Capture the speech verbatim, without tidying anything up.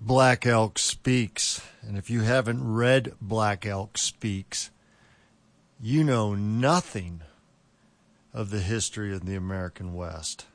Black Elk Speaks. And if you haven't read Black Elk Speaks, you know nothing of the history of the American West.